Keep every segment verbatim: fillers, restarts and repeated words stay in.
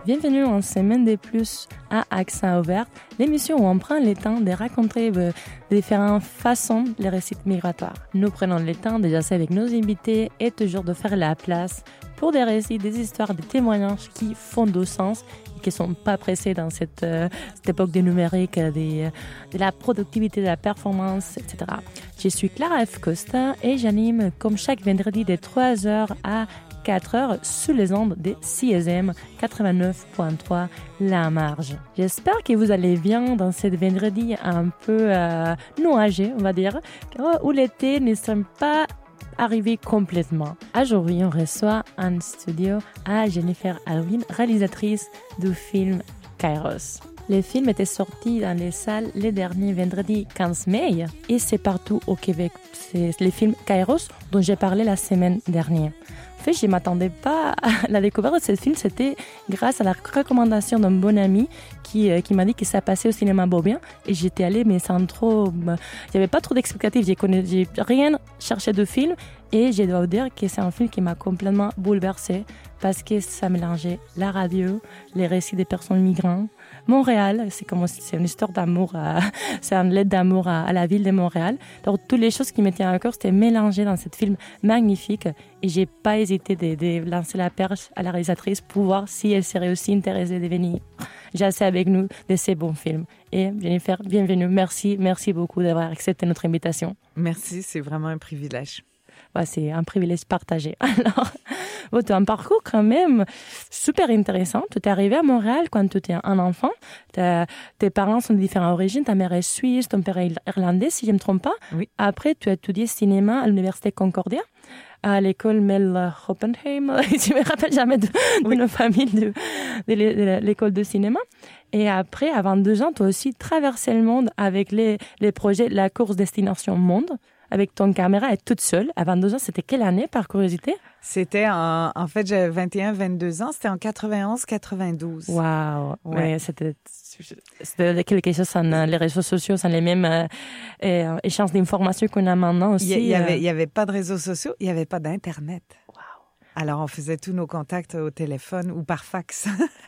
Bienvenue en semaine de plus à Accent ouvert, l'émission où on prend le temps de raconter de différentes façons les récits migratoires. Nous prenons le temps de jaser avec nos invités et toujours de faire la place pour des récits, des histoires, des témoignages qui font du sens et qui ne sont pas pressés dans cette, euh, cette époque du numérique, des, de la productivité, de la performance, et cetera. Je suis Clara F. Costa et j'anime comme chaque vendredi de trois heures à quatre heures sous les ondes de C S M quatre-vingt-neuf point trois La Marge. J'espère que vous allez bien dans cette vendredi un peu euh, nuagé, on va dire, où l'été ne semble pas arrivé complètement. Aujourd'hui, on reçoit en studio à Jennifer Alwyn, réalisatrice du film Kairos. Le film était sorti dans les salles le dernier vendredi quinze mai et c'est partout au Québec. C'est le film Kairos dont j'ai parlé la semaine dernière. En fait, je ne m'attendais pas à la découverte de ce film. C'était grâce à la recommandation d'un bon ami qui, euh, qui m'a dit que ça passait au cinéma Beaubien. Et j'étais allée, mais sans trop... Il n'y avait pas trop d'explicatifs. J'ai, connu, j'ai rien cherché de film. Et je dois vous dire que c'est un film qui m'a complètement bouleversée parce que ça mélangeait la radio, les récits des personnes migrantes, Montréal, c'est comme c'est une histoire d'amour, à, c'est une lettre d'amour à, à la ville de Montréal. Donc toutes les choses qui me tiennent à cœur, c'était mélangé dans ce film magnifique et j'ai pas hésité de, de lancer la perche à la réalisatrice pour voir si elle serait aussi intéressée de venir jaser avec nous de ces bons films. Et Jennifer, bienvenue, merci, merci beaucoup d'avoir accepté notre invitation. Merci, c'est vraiment un privilège. Ouais, c'est un privilège partagé. Alors, bon, tu as un parcours quand même super intéressant. Tu es arrivé à Montréal quand tu étais un enfant. T'as, tes parents sont de différentes origines. Ta mère est suisse, ton père est irlandais, si je ne me trompe pas. Oui. Après, tu as étudié cinéma à l'Université Concordia, à l'école Mel Oppenheim. Je me rappelle jamais de, de oui. nos familles de, de, de l'école de cinéma. Et après, à vingt-deux ans, tu as aussi traversé le monde avec les, les projets La course Destination Monde. Avec ton caméra et toute seule, à vingt-deux ans, c'était quelle année, par curiosité? C'était en, en fait, j'avais vingt et un, vingt-deux ans, c'était en quatre-vingt-onze, quatre-vingt-douze. Waouh! Ouais. Ouais, c'était, c'était quelque chose sans les réseaux sociaux, sans les mêmes euh, euh, échanges d'informations qu'on a maintenant aussi. Il y, y avait, euh... il y avait pas de réseaux sociaux, il y avait pas d'Internet. Wow. Alors, on faisait tous nos contacts au téléphone ou par fax.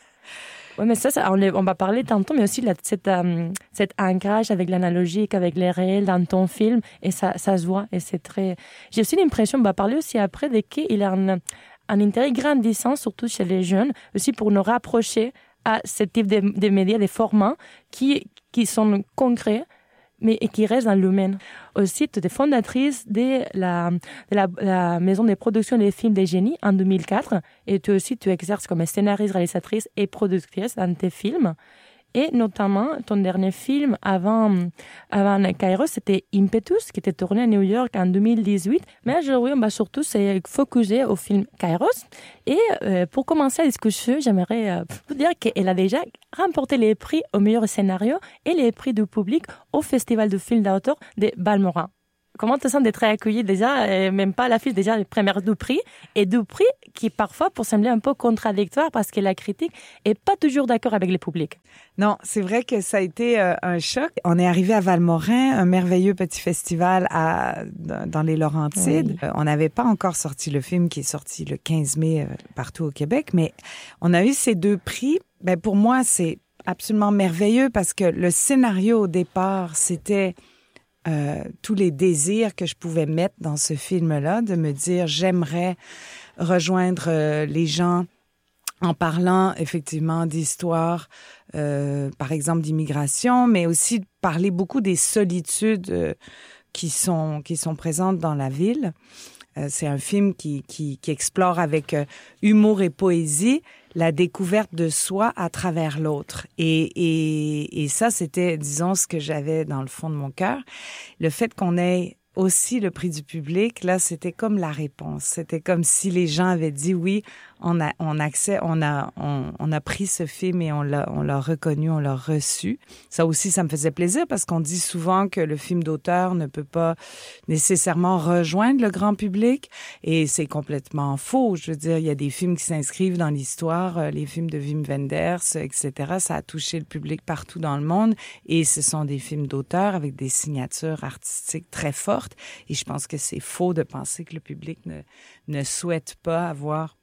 Oui, mais ça, ça on, on va parler tantôt, mais aussi la, cette, euh, cet ancrage avec l'analogique, avec les réels dans ton film, et ça, ça se voit, et c'est très... J'ai aussi l'impression, on va parler aussi après de qu'il a un, un intérêt grandissant, surtout chez les jeunes, aussi pour nous rapprocher à ce type de, de médias, des formats qui, qui sont concrets, mais et qui restent dans l'humain. Aussi, tu es fondatrice de la, de la, la maison de production des films des génies en deux mille quatre et tu aussi tu exerces comme scénariste, réalisatrice et productrice dans tes films. Et notamment, ton dernier film avant, avant Kairos, c'était Impetus, qui était tourné à New York en deux mille dix-huit. Mais aujourd'hui, on va surtout se focuser au film Kairos. Et euh, pour commencer la discussion, j'aimerais euh, vous dire qu'elle a déjà remporté les prix au meilleur scénario et les prix du public au Festival de films d'auteur de Balmoral. Comment tu te sens d'être accueilli déjà, et même pas à l'affiche, déjà les premières deux prix, et deux prix qui parfois pour sembler un peu contradictoires parce que la critique est pas toujours d'accord avec le public. Non, c'est vrai que ça a été euh, un choc. On est arrivé à Valmorin, un merveilleux petit festival à, dans les Laurentides. Oui. Euh, on n'avait pas encore sorti le film qui est sorti le quinze mai euh, partout au Québec, mais on a eu ces deux prix. Ben, pour moi, c'est absolument merveilleux parce que le scénario au départ, c'était... Euh, tous les désirs que je pouvais mettre dans ce film-là, de me dire j'aimerais rejoindre euh, les gens en parlant effectivement d'histoire, euh, par exemple d'immigration, mais aussi de parler beaucoup des solitudes euh, qui sont qui sont présentes dans la ville. Euh, c'est un film qui qui, qui explore avec euh, humour et poésie la découverte de soi à travers l'autre. Et, et, et ça, c'était, disons, ce que j'avais dans le fond de mon cœur. Le fait qu'on ait aussi le prix du public, là, c'était comme la réponse. C'était comme si les gens avaient dit oui, on a, on accès, on a, on, on a pris ce film et on l'a, on l'a reconnu, on l'a reçu. Ça aussi, ça me faisait plaisir parce qu'on dit souvent que le film d'auteur ne peut pas nécessairement rejoindre le grand public et c'est complètement faux. Je veux dire, il y a des films qui s'inscrivent dans l'histoire, les films de Wim Wenders, et cetera. Ça a touché le public partout dans le monde et ce sont des films d'auteur avec des signatures artistiques très fortes. Et je pense que c'est faux de penser que le public ne, ne souhaite pas avoir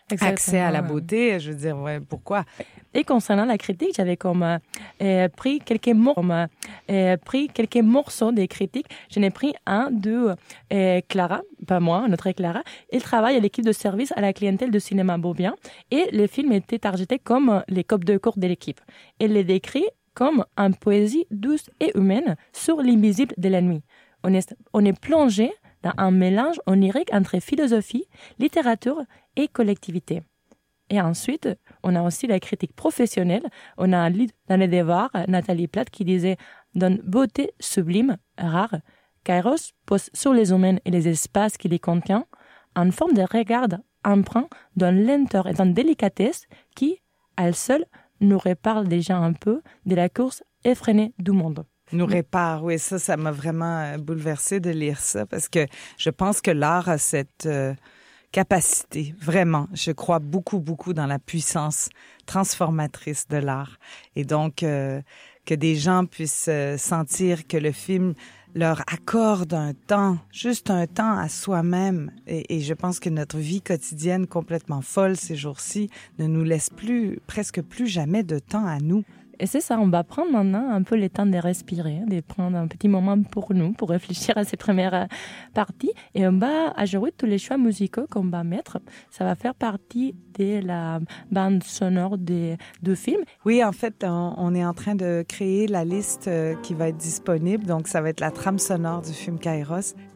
Exactement. accès à la beauté. Je veux dire, ouais, pourquoi? Et concernant la critique, j'avais comme euh, pris quelques mots, comme, euh, pris quelques morceaux des critiques. J'en ai pris un de euh, Clara, pas moi, notre Clara. Elle travaille à l'équipe de service à la clientèle de cinéma Beaubien et le film était targeté comme les copes de cours de l'équipe. Elle les décrit comme une poésie douce et humaine sur l'invisible de la nuit. On est, on est plongé dans un mélange onirique entre philosophie, littérature et collectivité. Et ensuite, on a aussi la critique professionnelle. On a lu dans les devoirs Nathalie Platt qui disait « D'une beauté sublime, rare, Kairos pose sur les humains et les espaces qui les contiennent en forme de regard empreint d'une lenteur et d'une délicatesse qui, à elle seule, nous reparle déjà un peu de la course effrénée du monde. » Nous répare, oui, ça, ça m'a vraiment bouleversée de lire ça parce que je pense que l'art a cette euh, capacité, vraiment. Je crois beaucoup, beaucoup dans la puissance transformatrice de l'art. Et donc, euh, que des gens puissent euh, sentir que le film leur accorde un temps, juste un temps à soi-même. Et, et je pense que notre vie quotidienne complètement folle ces jours-ci ne nous laisse plus, presque plus jamais de temps à nous. Et c'est ça, on va prendre maintenant un peu le temps de respirer, de prendre un petit moment pour nous, pour réfléchir à ces premières parties. Et on va ajouter tous les choix musicaux qu'on va mettre. Ça va faire partie de la bande sonore de, de film. Oui, en fait, on, on est en train de créer la liste qui va être disponible. Donc, ça va être la trame sonore du film Kairos.